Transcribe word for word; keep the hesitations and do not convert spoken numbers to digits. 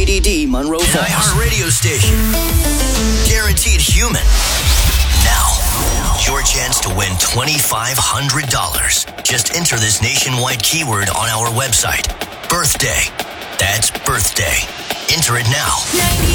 D D Monroe An Falls. iHeartRadio station. Guaranteed human. Now, your chance to win twenty-five hundred dollars. Just enter this nationwide keyword on our website. Birthday. That's birthday. Enter it now.